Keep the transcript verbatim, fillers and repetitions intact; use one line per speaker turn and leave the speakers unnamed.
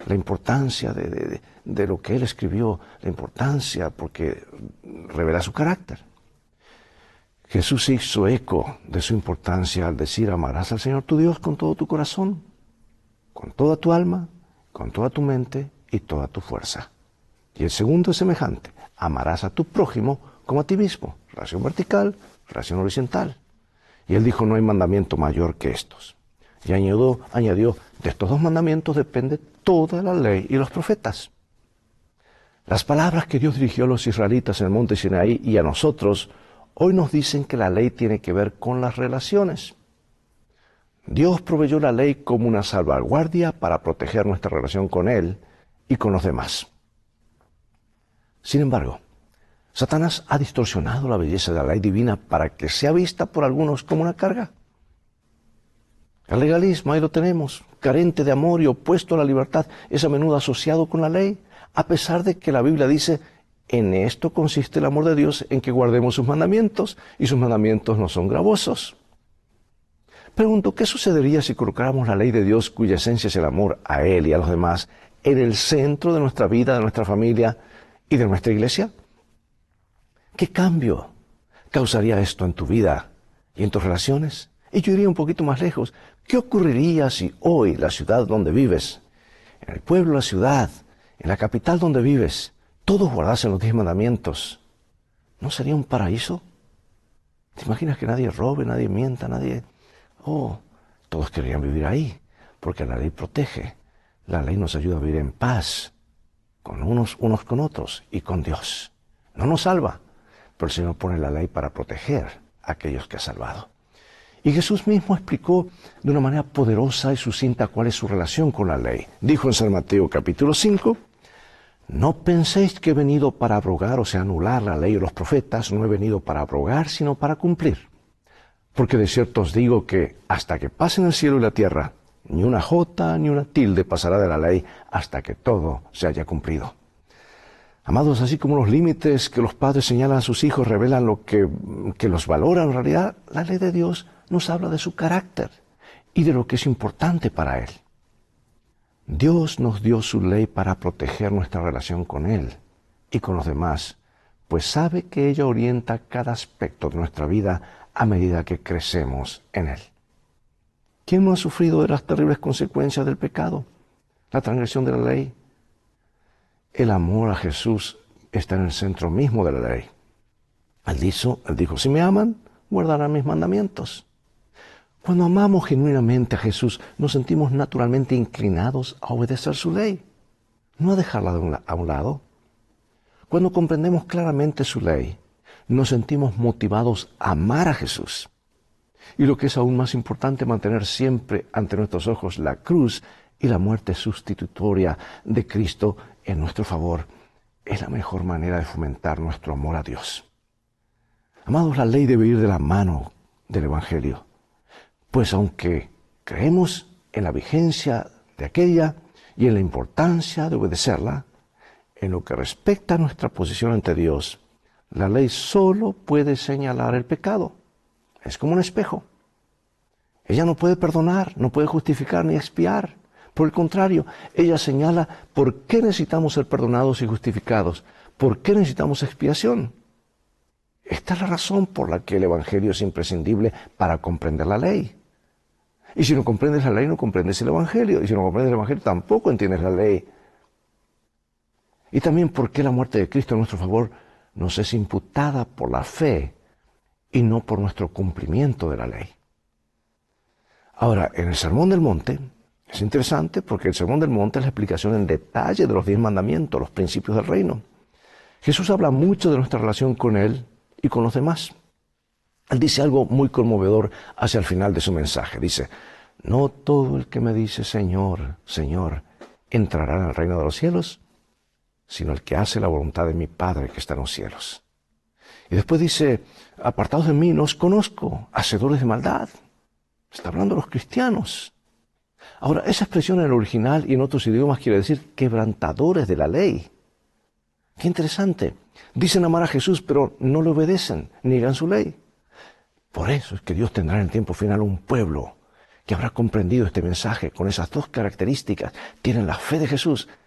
la importancia de, de, de lo que él escribió, la importancia porque revela su carácter. Jesús hizo eco de su importancia al decir: amarás al Señor tu Dios con todo tu corazón, con toda tu alma, con toda tu mente y toda tu fuerza. Y el segundo es semejante: amarás a tu prójimo como a ti mismo. Relación vertical, relación horizontal. Y él dijo: no hay mandamiento mayor que estos. Y añadió, añadió, de estos dos mandamientos depende toda la ley y los profetas. Las palabras que Dios dirigió a los israelitas en el monte Sinaí y a nosotros hoy nos dicen que la ley tiene que ver con las relaciones. Dios proveyó la ley como una salvaguardia para proteger nuestra relación con Él y con los demás. Sin embargo, Satanás ha distorsionado la belleza de la ley divina para que sea vista por algunos como una carga. El legalismo, ahí lo tenemos, carente de amor y opuesto a la libertad, es a menudo asociado con la ley, a pesar de que la Biblia dice: en esto consiste el amor de Dios, en que guardemos sus mandamientos, y sus mandamientos no son gravosos. Pregunto, ¿qué sucedería si colocáramos la ley de Dios, cuya esencia es el amor a Él y a los demás, en el centro de nuestra vida, de nuestra familia y de nuestra iglesia? ¿Qué cambio causaría esto en tu vida y en tus relaciones? Y yo iría un poquito más lejos. ¿Qué ocurriría si hoy la ciudad donde vives, en el pueblo, la ciudad, en la capital donde vives, todos guardasen los diez mandamientos? ¿No sería un paraíso? ¿Te imaginas que nadie robe, nadie mienta, nadie... Oh, todos querrían vivir ahí, porque la ley protege. La ley nos ayuda a vivir en paz, con unos, unos con otros y con Dios. No nos salva, pero el Señor pone la ley para proteger a aquellos que ha salvado. Y Jesús mismo explicó de una manera poderosa y sucinta cuál es su relación con la ley. Dijo en San Mateo capítulo cinco, no penséis que he venido para abrogar, o sea, anular la ley o los profetas. No he venido para abrogar, sino para cumplir. Porque de cierto os digo que hasta que pasen el cielo y la tierra, ni una jota ni una tilde pasará de la ley hasta que todo se haya cumplido. Amados, así como los límites que los padres señalan a sus hijos revelan lo que, que los valora, en realidad la ley de Dios nos habla de su carácter y de lo que es importante para Él. Dios nos dio su ley para proteger nuestra relación con Él y con los demás, pues sabe que ella orienta cada aspecto de nuestra vida a medida que crecemos en Él. ¿Quién no ha sufrido de las terribles consecuencias del pecado, la transgresión de la ley? El amor a Jesús está en el centro mismo de la ley. Él dijo, él dijo, si me aman, guardarán mis mandamientos. Cuando amamos genuinamente a Jesús, nos sentimos naturalmente inclinados a obedecer su ley, no a dejarla de un, a un lado. Cuando comprendemos claramente su ley, nos sentimos motivados a amar a Jesús. Y lo que es aún más importante, mantener siempre ante nuestros ojos la cruz y la muerte sustitutoria de Cristo en nuestro favor. Es la mejor manera de fomentar nuestro amor a Dios. Amados, la ley debe ir de la mano del Evangelio. Pues aunque creemos en la vigencia de aquella y en la importancia de obedecerla, en lo que respecta a nuestra posición ante Dios, la ley solo puede señalar el pecado. Es como un espejo. Ella no puede perdonar, no puede justificar ni expiar. Por el contrario, ella señala por qué necesitamos ser perdonados y justificados, por qué necesitamos expiación. Esta es la razón por la que el Evangelio es imprescindible para comprender la ley. Y si no comprendes la ley, no comprendes el Evangelio. Y si no comprendes el Evangelio, tampoco entiendes la ley. Y también por qué la muerte de Cristo en nuestro favor nos es imputada por la fe y no por nuestro cumplimiento de la ley. Ahora, en el Sermón del Monte, es interesante porque el Sermón del Monte es la explicación en detalle de los diez mandamientos, los principios del reino. Jesús habla mucho de nuestra relación con Él y con los demás. Él dice algo muy conmovedor hacia el final de su mensaje. Dice, no todo el que me dice Señor, Señor, entrará en el reino de los cielos, sino el que hace la voluntad de mi Padre que está en los cielos. Y después dice, apartados de mí, no os conozco, hacedores de maldad. Está hablando de los cristianos. Ahora, esa expresión en el original y en otros idiomas quiere decir quebrantadores de la ley. Qué interesante. Dicen amar a Jesús, pero no le obedecen, niegan su ley. Por eso es que Dios tendrá en el tiempo final un pueblo que habrá comprendido este mensaje con esas dos características. Tienen la fe de Jesús